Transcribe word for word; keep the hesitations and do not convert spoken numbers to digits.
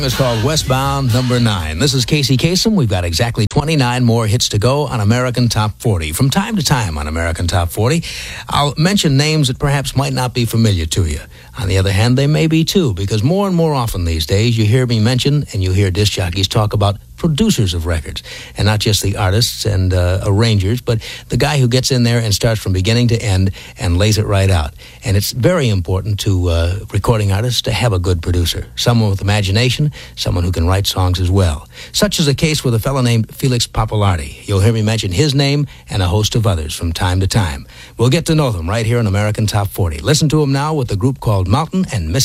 It's called Westbound Number nine. This is Casey Kasem. We've got exactly twenty-nine more hits to go on American Top forty. From time to time on American Top forty, I'll mention names that perhaps might not be familiar to you. On the other hand, they may be too, because more and more often these days you hear me mention and you hear disc jockeys talk about producers of records, and not just the artists and uh, arrangers, but the guy who gets in there and starts from beginning to end and lays it right out. And it's very important to uh, recording artists to have a good producer, someone with imagination, someone who can write songs as well. Such is the case with a fellow named Felix Pappalardi. You'll hear me mention his name and a host of others from time to time. We'll get to know them right here on American Top forty. Listen to them now with a group called Mountain and Mississippi.